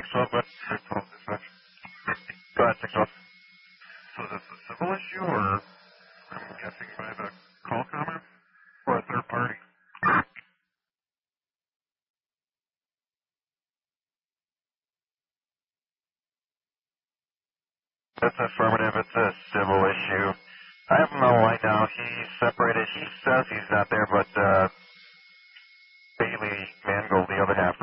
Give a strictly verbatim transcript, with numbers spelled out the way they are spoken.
six twelve, go ahead. six twelve dispatch. Go ahead, six twelve. So this is a civil issue, or I'm guessing by the call comments, or a third party? That's affirmative. It's a civil issue. I have him on right now. He's separated. He says he's not there, but uh, Bailey Mangold, the other half,